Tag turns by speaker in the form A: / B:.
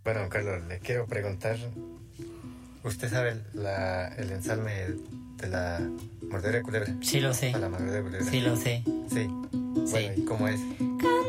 A: Bueno, Carlos, le quiero preguntar, ¿usted sabe el ensalme de la mordedura de culebra?
B: Sí lo sé.
A: A la mordedura de culebra.
B: Sí lo sé.
A: Sí. Bueno,
B: Sí.
A: ¿y cómo es?